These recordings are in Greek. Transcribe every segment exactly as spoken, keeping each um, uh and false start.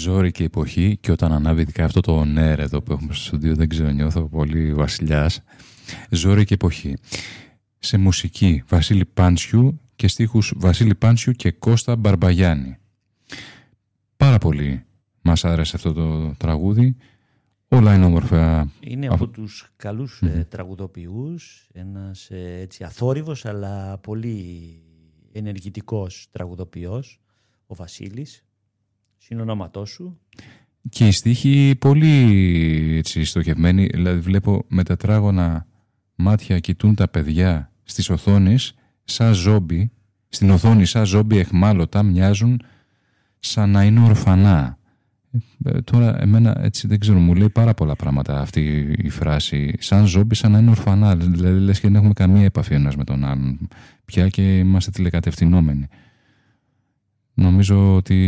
Ζόρι και εποχή, και όταν ανάβει ειδικά αυτό το νερ εδώ που έχουμε στο στούντιο, δεν ξέρω, νιώθω πολύ βασιλιάς. Ζόρι και εποχή. Σε μουσική Βασίλη Πάντσιου και στίχους Βασίλη Πάντσιου και Κώστα Μπαρμπαγιάννη. Πάρα πολύ μας άρεσε αυτό το τραγούδι. Όλα είναι όμορφα. Είναι από τους καλούς mm-hmm. τραγουδοποιούς, ένας έτσι αθόρυβος αλλά πολύ ενεργητικός τραγουδοποιός, ο Βασίλης, συνονόματός σου. Και οι στίχοι πολύ έτσι στοχευμένοι, δηλαδή βλέπω με τετράγωνα μάτια κοιτούν τα παιδιά στις οθόνες σαν ζόμπι, στην οθόνη σαν ζόμπι εχμάλωτα, μοιάζουν σαν να είναι ορφανά. Ε, τώρα εμένα έτσι δεν ξέρω, μου λέει πάρα πολλά πράγματα αυτή η φράση, σαν ζόμπι σαν να είναι ορφανά, δηλαδή λες και δεν έχουμε καμία επαφή ένας με τον άλλον πια και είμαστε τηλεκατευθυνόμενοι. Νομίζω ότι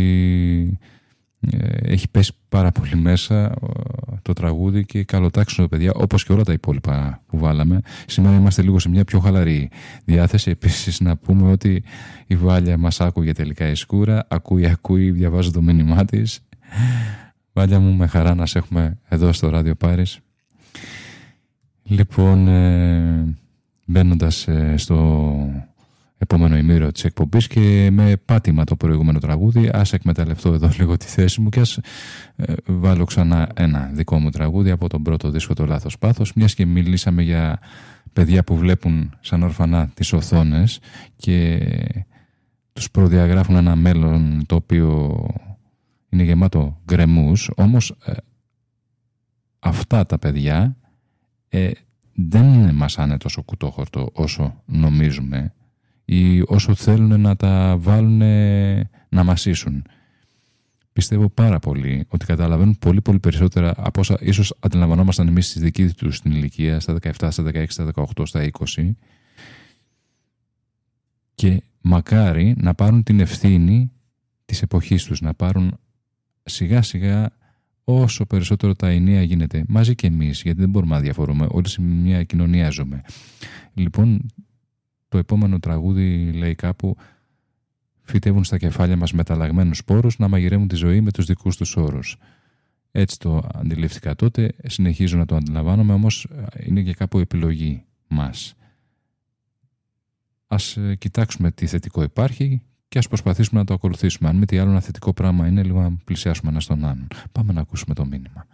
έχει πέσει πάρα πολύ μέσα το τραγούδι και καλοτάξουν τα παιδιά, όπως και όλα τα υπόλοιπα που βάλαμε. Σήμερα είμαστε λίγο σε μια πιο χαλαρή διάθεση. Επίσης να πούμε ότι η Βάλια μας άκουγε τελικά η Σκούρα, ακούει, ακούει, διαβάζω το μήνυμά της. Βάλια μου, με χαρά να σε έχουμε εδώ στο Ράδιο Πάρις. Λοιπόν, ε, μπαίνοντας ε, στο επόμενο ημίρο της εκπομπής και με πάτημα το προηγούμενο τραγούδι, ας εκμεταλλευτώ εδώ λίγο τη θέση μου και ας ε, βάλω ξανά ένα δικό μου τραγούδι από τον πρώτο δίσκο, το Λάθος Πάθος, μιας και μιλήσαμε για παιδιά που βλέπουν σαν ορφανά τις οθόνες και τους προδιαγράφουν ένα μέλλον το οποίο είναι γεμάτο γκρεμούς, όμως ε, αυτά τα παιδιά ε, δεν μας άνε τόσο κουτόχορτο όσο νομίζουμε ή όσο θέλουν να τα βάλουν να μασίσουν. Πιστεύω πάρα πολύ ότι καταλαβαίνουν πολύ πολύ περισσότερα από όσα ίσως αντιλαμβανόμασταν εμείς στη δική τους την ηλικία, στα δεκαεπτά, στα δεκαέξι, στα δεκαοκτώ, στα είκοσι, και μακάρι να πάρουν την ευθύνη της εποχής τους, να πάρουν σιγά σιγά όσο περισσότερο τα ενία γίνεται, μαζί και εμείς, γιατί δεν μπορούμε να διαφορούμε, όλοι σε μια κοινωνία ζούμε. Λοιπόν, το επόμενο τραγούδι λέει κάπου: φυτεύουν στα κεφάλια μας μεταλλαγμένους σπόρους να μαγειρεύουν τη ζωή με τους δικούς τους όρους. Έτσι το αντιλήφθηκα τότε, συνεχίζω να το αντιλαμβάνομαι, όμως είναι και κάπου επιλογή μας. Ας κοιτάξουμε τι θετικό υπάρχει και ας προσπαθήσουμε να το ακολουθήσουμε. Αν μη τι άλλο, ένα θετικό πράγμα είναι λίγο να πλησιάσουμε ένα στον άλλον. Πάμε να ακούσουμε το μήνυμα.